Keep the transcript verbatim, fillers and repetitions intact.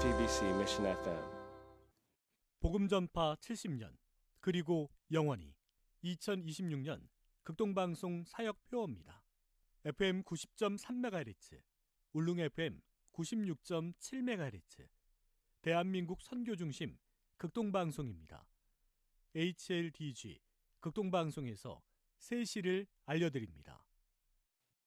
제이티비씨 Mission 에프엠. 복음 전파 칠십 년 그리고 영원히 이천이십육 년 극동방송 사역표어입니다. 에프엠 구십 점 삼 메가헤르츠, 울릉 에프엠 구십육 점 칠 메가헤르츠, 대한민국 선교중심 극동방송입니다. 에이치엘디지 극동방송에서 새 시를 알려드립니다.